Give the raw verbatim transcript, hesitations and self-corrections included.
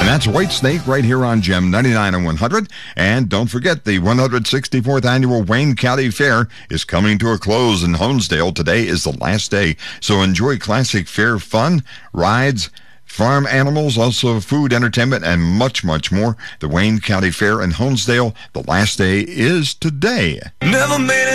And that's White Snake right here on Gem ninety-nine and one hundred. And don't forget, the one hundred sixty-fourth Annual Wayne County Fair is coming to a close in Honesdale. Today is the last day. So enjoy classic fair fun, rides, farm animals, also food, entertainment, and much, much more. The Wayne County Fair in Honesdale, the last day is today. Never made it.